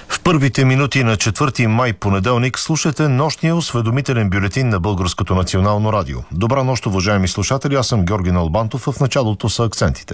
В първите минути на 4 май понеделник слушате нощния осведомителен бюлетин на Българското национално радио. Добра нощ, уважаеми слушатели, аз съм Георги Налбантов, в началото са акцентите.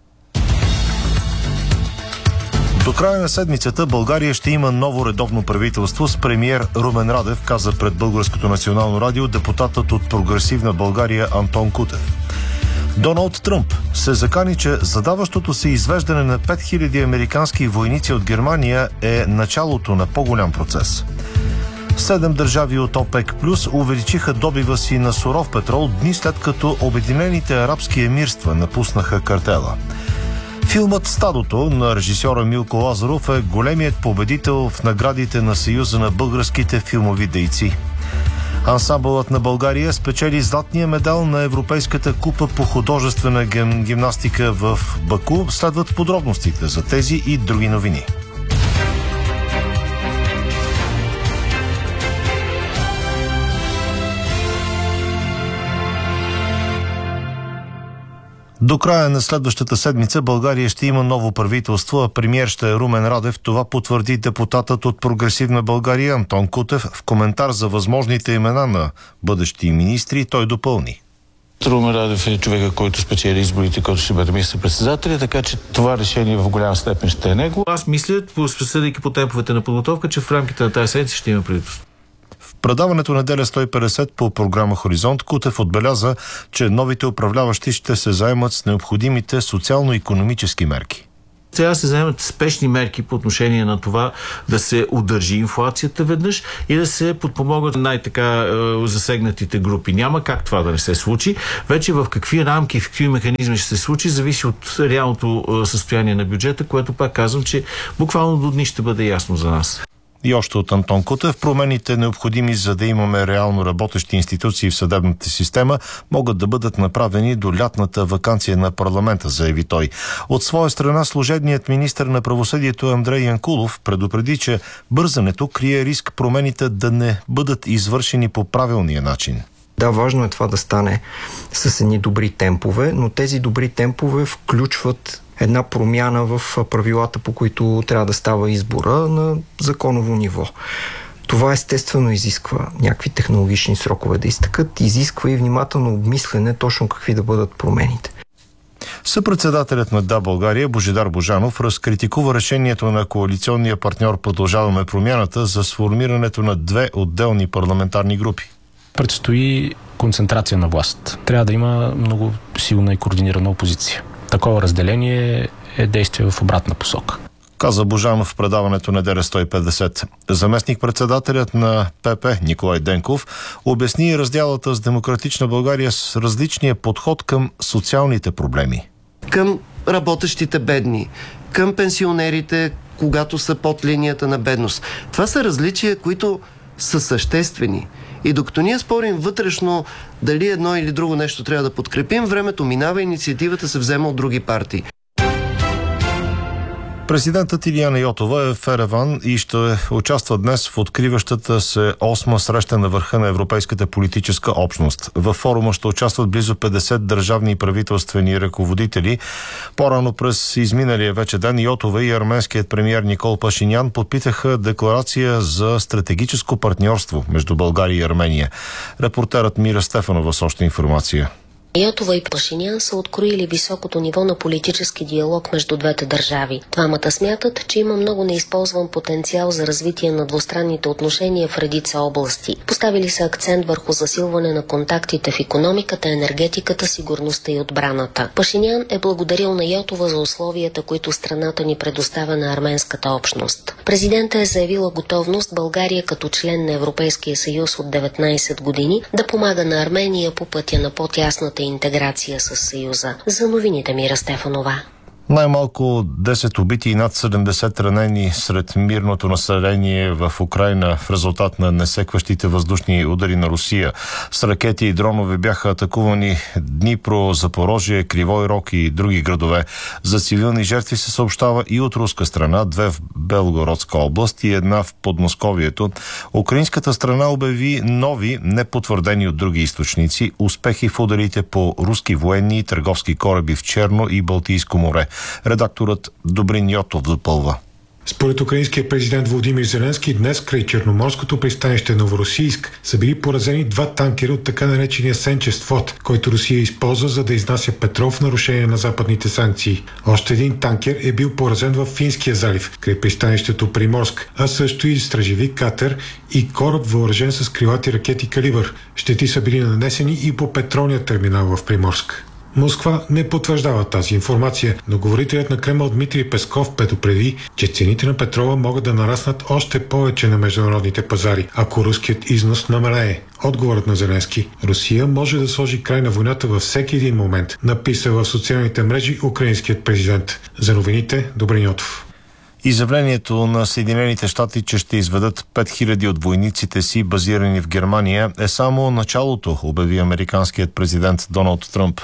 До края на седмицата България ще има ново редовно правителство с премиер Румен Радев, каза пред Българското национално радио депутатът от Прогресивна България Антон Кутев. Доналд Тръмп се закани, че задаващото се извеждане на 5000 американски войници от Германия е началото на по-голям процес. 7 държави от ОПЕК Плюс увеличиха добива си на суров петрол дни след като Обединените арабски емирства напуснаха картела. Филмът «Стадото» на режисьора Милко Лазаров е големият победител в наградите на Съюза на българските филмови дейци. Ансамбълът на България спечели златния медал на Европейската купа по художествена гимнастика в Баку. Следват подробностите за тези и други новини. До края на следващата седмица България ще има ново правителство, а премиер ще е Румен Радев. Това потвърди депутатът от Прогресивна България Антон Кутев в коментар за възможните имена на бъдещи министри. Той допълни. Румен Радев е човека, който спечели изборите, който ще бъде министър-председател, така че това решение в голяма степен ще е него. Аз мисля, съдейки по темповете на подготовка, че в рамките на тази седмица ще има правителство. В предаването Неделя 150 по програма Хоризонт Кутев отбеляза, че новите управляващи ще се заемат с необходимите социално-икономически мерки. Сега се заемат спешни мерки по отношение на това да се удържи инфлацията веднъж и да се подпомогат най-така засегнатите групи. Няма как това да не се случи. Вече в какви рамки, в какви механизми ще се случи, зависи от реалното състояние на бюджета, което пак казвам, че буквално до дни ще бъде ясно за нас. И още от Антон Кутев, промените необходими за да имаме реално работещи институции в съдебната система могат да бъдат направени до лятната ваканция на парламента, заяви той. От своя страна служебният министър на правосъдието Андрей Янкулов предупреди, че бързането крие риск промените да не бъдат извършени по правилния начин. Да, важно е това да стане с едни добри темпове, но тези добри темпове включват една промяна в правилата, по които трябва да става избора на законово ниво. Това естествено изисква някакви технологични срокове да изтъкат, изисква и внимателно обмислене точно какви да бъдат промените. Съпредседателят на Да, България Божидар Божанов разкритикува решението на коалиционния партньор Продължаваме промяната за сформирането на две отделни парламентарни групи. Предстои концентрация на власт. Трябва да има много силна и координирана опозиция. Такова разделение е действие в обратна посока, каза Божанов в предаването Неделя 150. Заместник-председателят на ПП Николай Денков обясни раздялата с Демократична България с различния подход към социалните проблеми. Към работещите бедни, към пенсионерите, когато са под линията на бедност. Това са различия, които са съществени. И докато ние спорим вътрешно дали едно или друго нещо трябва да подкрепим, времето минава, инициативата се взема от други партии. Президентът Илияна Йотова е в Ереван и ще участва днес в откриващата се 8-ма среща на върха на Европейската политическа общност. Във форума ще участват близо 50 държавни и правителствени ръководители. По-рано през изминалия вече ден Йотова и арменският премиер Никол Пашинян подписаха декларация за стратегическо партньорство между България и Армения. Репортерът Мира Стефанова с още информация. Йотова и Пашинян са откроили високото ниво на политически диалог между двете държави. Двамата смятат, че има много неизползван потенциал за развитие на двустранните отношения в редица области. Поставили са акцент върху засилване на контактите в икономиката, енергетиката, сигурността и отбраната. Пашинян е благодарил на Йотова за условията, които страната ни предоставя на арменската общност. Президентът е заявила готовност България като член на Европейския съюз от 19 години да помага на Армения по пътя на по-тясната интеграция с Съюза. За новините Мира Стефанова. Най-малко 10 убити и над 70 ранени сред мирното население в Украйна в резултат на несекващите въздушни удари на Русия. С ракети и дронове бяха атакувани Днипро, Запорожие, Кривой Рог и други градове. За цивилни жертви се съобщава и от руска страна, 2 в Белгородска област и 1 в Подмосковието. Украинската страна обяви нови, непотвърдени от други източници, успехи в ударите по руски военни и търговски кораби в Черно и Балтийско море. Редакторът Добрин Йотов допълва. Според украинския президент Володимир Зеленски, днес край Черноморското пристанище Новоросийск са били поразени 2 танкера от така наречения Сенчест флот, който Русия използва за да изнася петрол в нарушение на западните санкции. Още един танкер е бил поразен в Финския залив, край пристанището Приморск, а също и стражеви катер и кораб въоръжен с крилати ракети Калибър. Щети са били нанесени и по петролния терминал в Приморск. Москва не потвърждава тази информация, но говорителят на Кремъл Дмитрий Песков предупреди, че цените на петрола могат да нараснат още повече на международните пазари, ако руският износ намалее. Отговорът на Зеленски: Русия може да сложи край на войната във всеки един момент, написа в социалните мрежи украинският президент. За новините, Добрин Йотов. Изявлението на Съединените щати, че ще изведат 5000 от войниците си, базирани в Германия, е само началото, обяви американският президент Доналд Тръмп.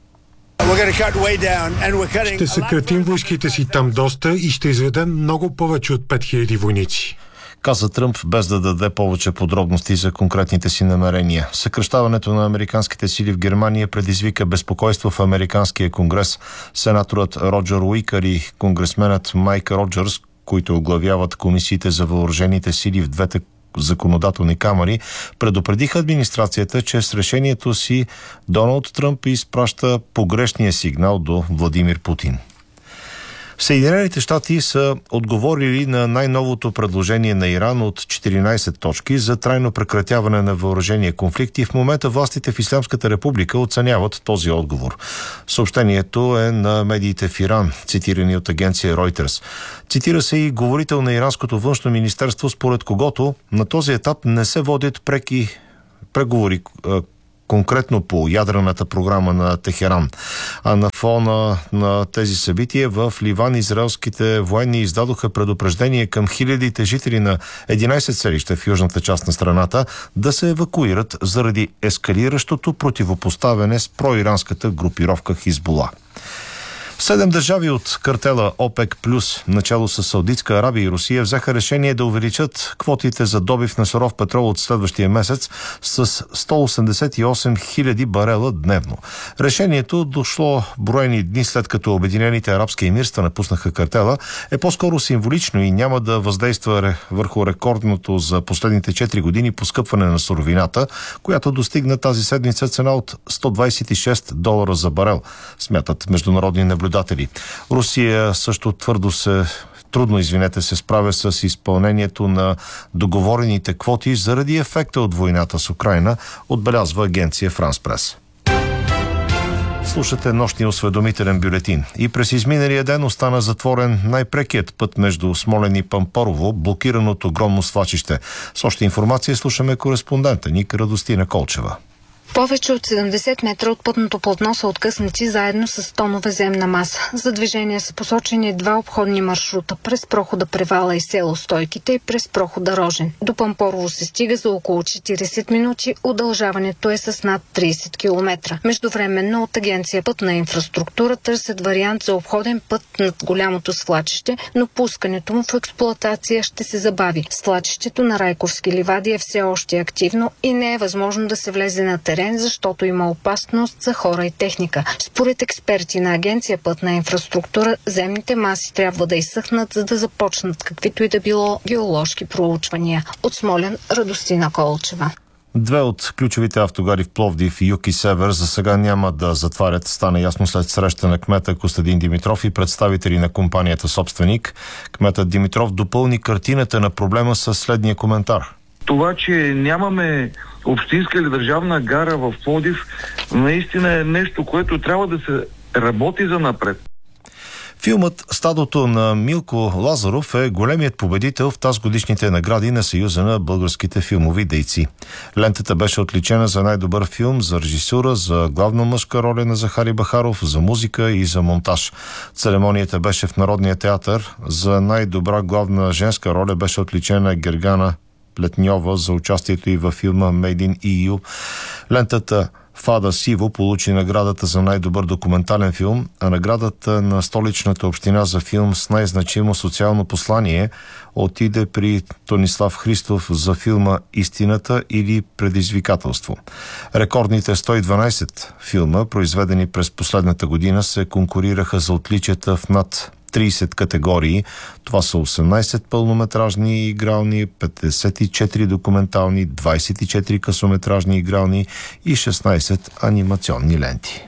Ще съкратим войските си там доста и ще изведем много повече от 5000 войници, каза Тръмп, без да даде повече подробности за конкретните си намерения. Съкращаването на американските сили в Германия предизвика безпокойство в американския конгрес. Сенаторът Роджер Уикър и конгресменът Майк Роджерс, които оглавяват комисиите за въоръжените сили в двете законодателни камари, предупредиха администрацията, че с решението си Доналд Тръмп изпраща погрешния сигнал до Владимир Путин. Съединените щати са отговорили на най-новото предложение на Иран от 14 точки за трайно прекратяване на въоръжения конфликт и в момента властите в Ислямската република оценяват този отговор. Съобщението е на медиите в Иран, цитирани от агенция Reuters. Цитира се и говорител на иранското външно министерство, според когото на този етап не се водят преки преговори конкретно по ядрената програма на Техеран. А на фона на тези събития в Ливан израелските военни издадоха предупреждение към хилядите жители на 11 селища в южната част на страната да се евакуират заради ескалиращото противопоставяне с проиранската групировка Хизбула. 7 държави от картела ОПЕК+, начало с Саудитска Арабия и Русия, взеха решение да увеличат квотите за добив на суров петрол от следващия месец с 188 000 барела дневно. Решението, дошло броени дни след като Обединените арабски емирства напуснаха картела, е по-скоро символично и няма да въздейства върху рекордното за последните 4 години поскъпване на суровината, която достигна тази седмица цена от $126 за барел, смятат международни наблюдатели. Русия също трудно се справя с изпълнението на договорените квоти заради ефекта от войната с Украйна, отбелязва агенция France Press. Слушате нощния осведомителен бюлетин. И през изминалия ден остана затворен най-прекият път между Смолян и Пампорово, блокиран от огромно свлачище. С още информация слушаме кореспондента ни Радостина Колчева. Повече от 70 метра от пътното платно са откъснати заедно с тонове земна маса. За движение са посочени 2 обходни маршрута през прохода Превала и село Стойките и през прохода Рожен. До Пампорово се стига за около 40 минути, удължаването е с над 30 км. Междувременно от агенция Пътна инфраструктура търсят вариант за обходен път над голямото свлачище, но пускането му в експлоатация ще се забави. Свлачището на Райковски ливади е все още активно и не е възможно да се влезе на терен, защото има опасност за хора и техника. Според експерти на агенция Пътна инфраструктура, земните маси трябва да изсъхнат, за да започнат каквито и да било геоложки проучвания. От Смолян, Радостина Колчева. 2 от ключовите автогари в Пловдив, Юг и Север за сега няма да затварят. Стана ясно след среща на кмета Костадин Димитров и представители на компанията собственик. Кметът Димитров допълни картината на проблема със следния коментар. Това, че нямаме общинска или държавна гара в Пловдив, наистина е нещо, което трябва да се работи за напред. Филмът «Стадото» на Милко Лазаров е големият победител в тазгодишните награди на Съюза на българските филмови дейци. Лентата беше отличена за най-добър филм, за режисура, за главна мъжка роля на Захари Бахаров, за музика и за монтаж. Церемонията беше в Народния театър. За най-добра главна женска роля беше отличена Гергана Плетньова за участието и във филма Made in EU. Лентата Фада Сиво получи наградата за най-добър документален филм, а наградата на Столичната община за филм с най-значимо социално послание отиде при Тонислав Христов за филма Истината или Предизвикателство. Рекордните 112 филма, произведени през последната година, се конкурираха за отличията в над 30 категории. Това са 18 пълнометражни игрални, 54 документални, 24 късометражни игрални и 16 анимационни ленти.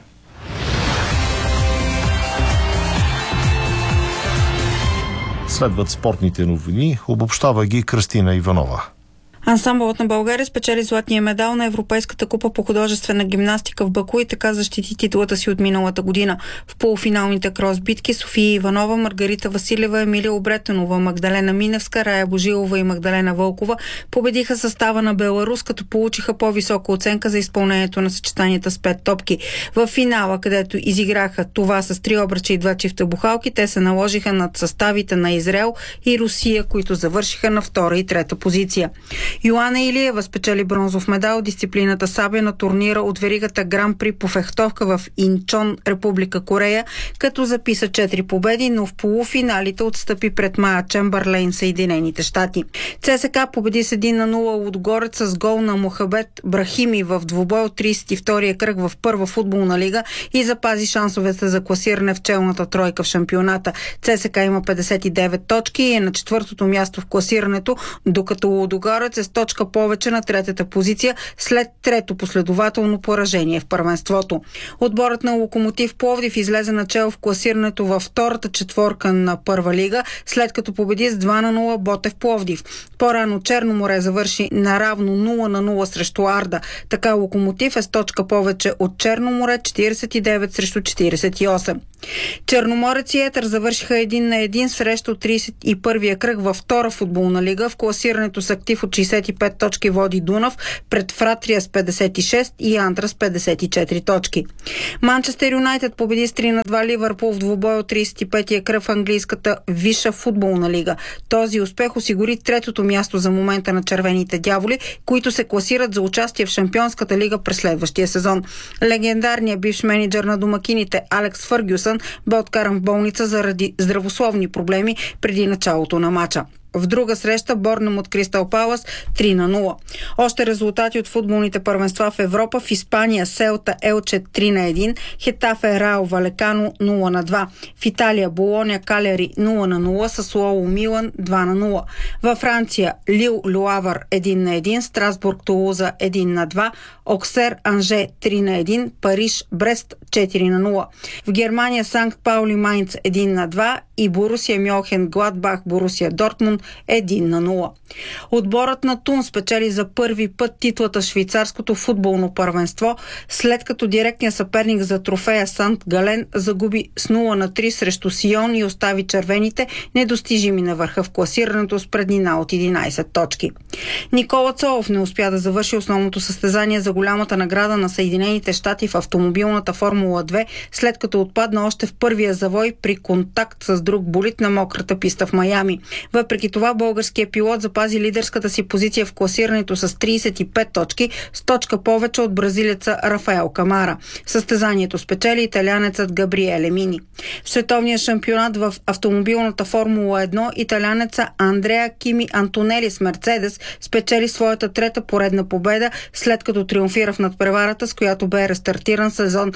Следват спортните новини. Обобщава ги Кръстина Иванова. Ансамбълът на България спечели златния медал на Европейската купа по художествена гимнастика в Баку и така защити титулата си от миналата година. В полуфиналните крос битки София Иванова, Маргарита Василева, Емилия Обретенова, Магдалена Миневска, Рая Божилова и Магдалена Вълкова победиха състава на Беларус, като получиха по-висока оценка за изпълнението на съчетанията с 5 топки. В финала, където изиграха това с 3 обръча и 2 чифта бухалки, те се наложиха над съставите на Израел и Русия, които завършиха на 2 и 3 позиция. Йоана Илиева спечели бронзов медал в дисциплината сабя на турнира от веригата Гран-при по фехтовка в Инчон, Република Корея, като записа 4 победи, но в полуфиналите отстъпи пред Майя Чембърлейн, Съединените щати. ЦСКА победи с 1-0 от Горец с гол на Мохабет Брахими в двубой от 32-я кръг в първа футболна лига и запази шансовете за класиране в челната тройка в шампионата. ЦСКА има 59 точки и е на 4-то място в класирането, докато Лудогорец е с точка повече на 3-та позиция след 3-то последователно поражение в първенството. Отборът на Локомотив Пловдив излезе начело в класирането във втората четворка на първа лига, след като победи с 2-0 Ботев Пловдив. По-рано Черно море завърши наравно 0-0 срещу Арда. Така Локомотив е с точка повече от Черно море, 49 срещу 48. Черноморец и Етър завършиха 1-1 срещу 31-я кръг във втора футболна лига. В класирането с актив от 65 точки води Дунав, пред Фратрия с 56 и Антра с 54 точки. Манчестър Юнайтед победи с 3-2 Ливърпул в двубой от 35-я кръг в английската Висша футболна лига. Този успех осигури 3-то място за момента на червените дяволи, които се класират за участие в Шампионската лига през следващия сезон. Легендарният бивш мениджър на домакините Алекс Фъргюсън бе откаран в болница заради здравословни проблеми преди началото на матча. В друга среща Борнем от Кристал Палас 3-0. Още резултати от футболните първенства в Европа: в Испания Селта Елче 3-1, Хетафе Рао Валекано 0-2. В Италия Болоня Калери 0-0, Сасуоло Милан 2-0. Във Франция Лил Люавър 1-1, Страсбург Тулуза 1-2, Оксер Анже 3-1, Париж Брест 4-0. В Германия Санкт Паули Майнц 1-2 и Борусия Мьохен Гладбах Борусия Дортмунд 1-0. Отборът на Тун спечели за първи път титлата в швейцарското футболно първенство, след като директният съперник за трофея Сант Гален загуби с 0-3 срещу Сион и остави червените недостижими на върха в класирането с преднина от 11 точки. Никола Цолов не успя да завърши основното състезание за голямата награда на Съединените щати в автомобилната Формула 2, след като отпадна още в първия завой при контакт с друг болид на мократа писта в Майами. Въпреки това българският пилот запази лидерската си позиция в класирането с 35 точки, с точка повече от бразилеца Рафаел Камара. Състезанието спечели италианецът Габриеле Мини. В световния шампионат в автомобилната Формула 1 италианеца Андреа Кими Антонели с Мерцедес спечели своята трета поредна победа, след като триумфира в надпреварата, с която бе рестартиран сезон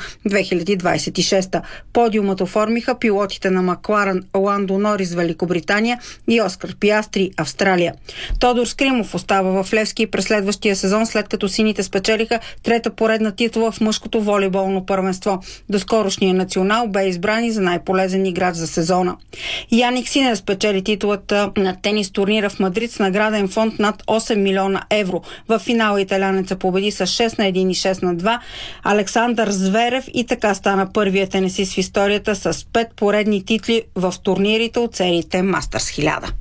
2026. Подиумът оформиха пилотите на Макларен Ландо Норис Великобритания и Оскар Пиастри Австралия. Тодор Скримов остава в Левски през следващия сезон, след като сините спечелиха трета поредна титла в мъжкото волейболно първенство. Доскорошният национал бе избран и за най-полезен играч за сезона. Яник Синер спечели титлата на тенис турнира в Мадрид с награден фонд над 8 милиона евро. В финала италянеца победи с 6-1 и 6-2 Александър Зверев и така стана първият тенисист в историята с 5 поредни титли в турнирите от сериите Мастърс 1000.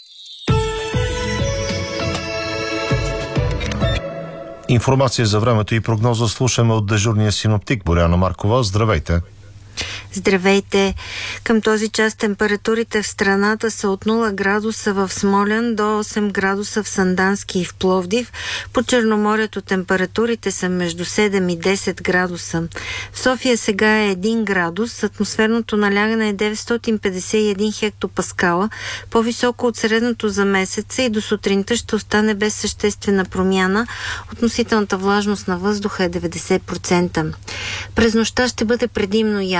Информация за времето и прогноза слушаме от дежурния синоптик Боряна Маркова. Здравейте! Здравейте! Към този час температурите в страната са от 0 градуса в Смолян до 8 градуса в Сандански и в Пловдив. По Черноморието температурите са между 7 и 10 градуса. В София сега е 1 градус, атмосферното налягане е 951 хектопаскала, по-високо от средното за месеца и до сутринта ще остане без съществена промяна. Относителната влажност на въздуха е 90%. През нощта ще бъде предимно ясно.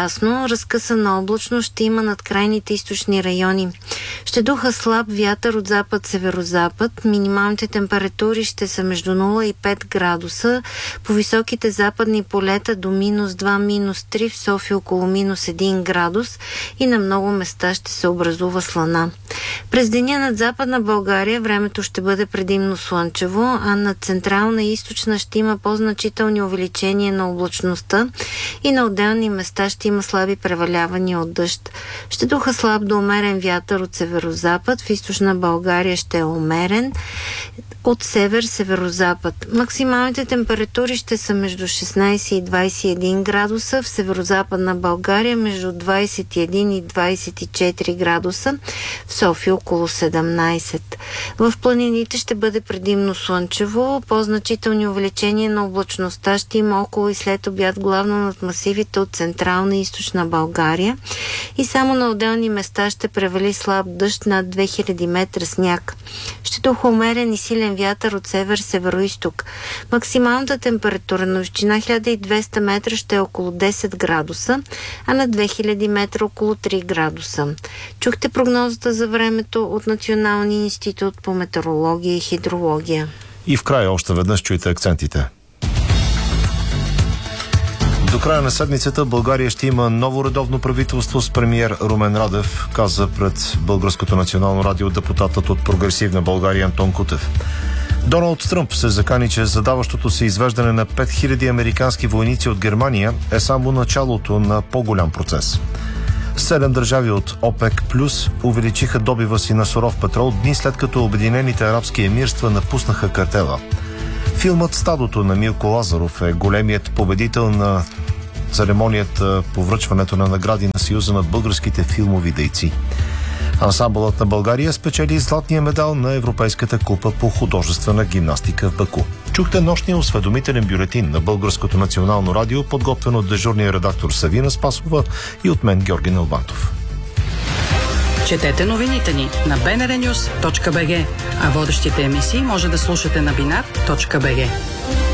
Силно разкъсана облачност ще има над крайните източни райони. Ще духа слаб вятър от запад-северозапад. Минималните температури ще са между 0 и 5 градуса. По високите западни полета до -2, -3, в София около -1 градус и на много места ще се образува слана. През деня над Западна България времето ще бъде предимно слънчево, а над Централна и Източна ще има по-значителни увеличения на облачността и на отделни места ще има слаби превалявания от дъжд. Ще духа слаб до умерен вятър от северозапад, в Източна България ще е умерен, от север-северозапад. Максималните температури ще са между 16 и 21 градуса, в северозападна България между 21 и 24 градуса, в София около 17. В планините ще бъде предимно слънчево, по-значителни увеличения на облачността ще има около и след обяд, главно над масивите от Централна и Източна България и само на отделни места ще превали слаб дъжд над 2000 метра сняг. Ще духа умерен и силен вятър от север-североизток. Максималната температура на височина 1200 метра ще е около 10 градуса, а на 2000 метра около 3 градуса. Чухте прогнозата за времето от Националния институт по метеорология и хидрология. И в края още веднъж чуйте акцентите. До края на седмицата България ще има ново редовно правителство с премиер Румен Радев, каза пред Българското национално радио депутатът от Прогресивна България Антон Кутев. Доналд Тръмп се закани, че задаващото се извеждане на 5000 американски войници от Германия е само началото на по-голям процес. 7 държави от ОПЕК Плюс увеличиха добива си на суров петрол дни след като Обединените арабски емирства напуснаха картела. Филмът «Стадото» на Милко Лазаров е големият победител на церемонията по връчването на награди на Съюза на българските филмови дейци. Ансамбълът на България спечели златния медал на Европейската купа по художествена гимнастика в Баку. Чухте нощния осведомителен бюлетин на Българското национално радио, подготвен от дежурния редактор Савина Спасова и от мен Георги Налбантов. Четете новините ни на bnrnews.bg, а водещите емисии може да слушате на binar.bg.